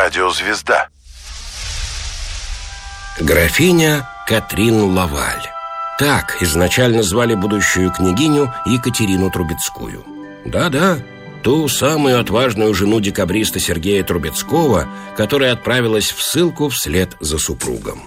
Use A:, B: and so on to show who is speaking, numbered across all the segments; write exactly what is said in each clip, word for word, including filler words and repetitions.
A: Радио «Звезда».
B: Графиня Катрин Лаваль. Так изначально звали будущую княгиню Екатерину Трубецкую. Да-да, ту самую отважную жену декабриста Сергея Трубецкого, которая отправилась в ссылку вслед за супругом.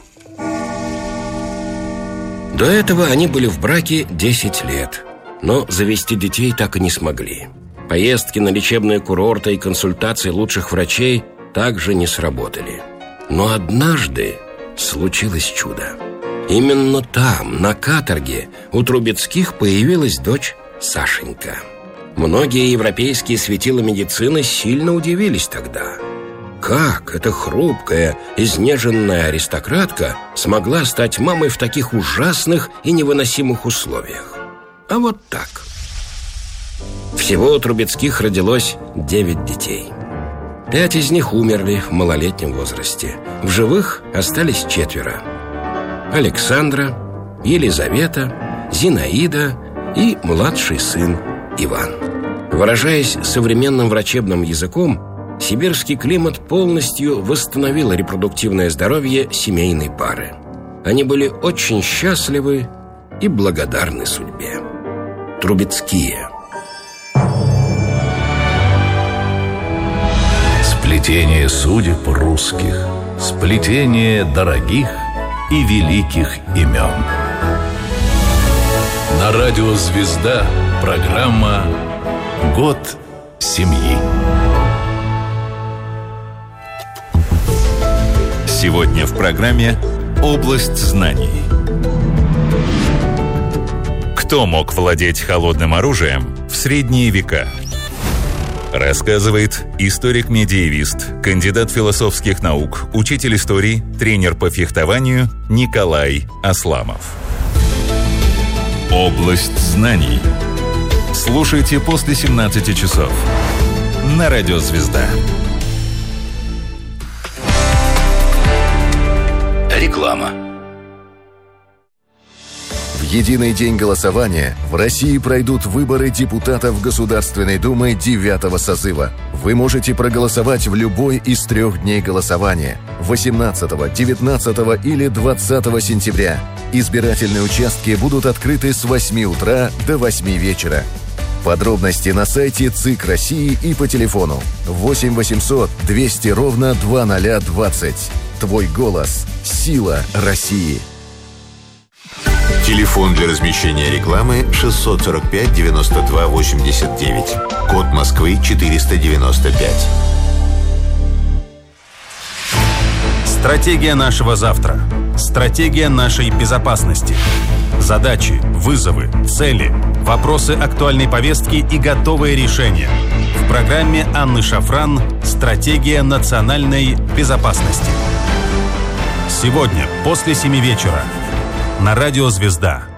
B: До этого они были в браке десять лет, но завести детей так и не смогли. Поездки на лечебные курорты и консультации лучших врачей также не сработали. Но однажды случилось чудо. Именно там, на каторге, у Трубецких появилась дочь Сашенька. Многие европейские светила медицины сильно удивились тогда. Как эта хрупкая, изнеженная аристократка смогла стать мамой в таких ужасных и невыносимых условиях? А вот так. Всего у Трубецких родилось девять детей. Пять из них умерли в малолетнем возрасте. В живых остались четверо: Александра, Елизавета, Зинаида и младший сын Иван. Выражаясь современным врачебным языком, сибирский климат полностью восстановил репродуктивное здоровье семейной пары. Они были очень счастливы и благодарны судьбе. Трубецкие.
C: Сплетение судеб русских, сплетение дорогих и великих имен. На радио «Звезда» программа «Год семьи».
D: Сегодня в программе «Область знаний». Кто мог владеть холодным оружием в средние века? Рассказывает историк-медиевист, кандидат философских наук, учитель истории, тренер по фехтованию Николай Асламов. Область знаний. Слушайте после семнадцати часов на радио «Звезда».
C: Реклама.
E: В единый день голосования в России пройдут выборы депутатов Государственной Думы девятого созыва. Вы можете проголосовать в любой из трех дней голосования – восемнадцатого, девятнадцатого или двадцатого сентября. Избирательные участки будут открыты с восьми утра до восьми вечера. Подробности на сайте ЦИК России и по телефону восемь восемьсот двести ровно два ноль двадцать. Твой голос – сила России.
F: Телефон для размещения рекламы шестьсот сорок пять девяносто два восемьдесят девять. Код Москвы четыреста девяносто пять.
G: Стратегия нашего завтра. Стратегия нашей безопасности. Задачи, вызовы, цели, вопросы актуальной повестки и готовые решения. В программе Анны Шафран «Стратегия национальной безопасности». Сегодня после семи вечера на радио «Звезда».